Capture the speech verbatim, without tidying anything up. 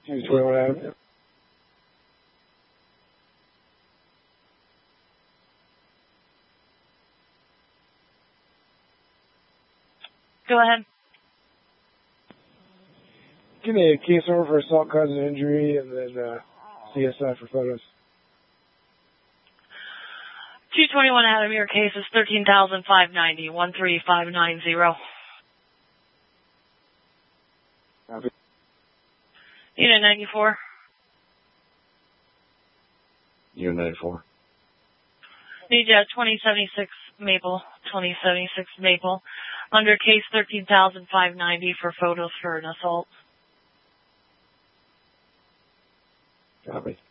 two twenty-one Adam. Go ahead. Give me a case order for assault causing injury and then uh, C S I for photos. two twenty-one Adam, your case is thirteen thousand five hundred ninety, one three five nine zero. Copy. Unit ninety-four. Unit ninety-four. Need you at twenty seventy-six Maple, twenty seventy-six Maple. Under case thirteen thousand five hundred ninety for photos for an assault. Copy.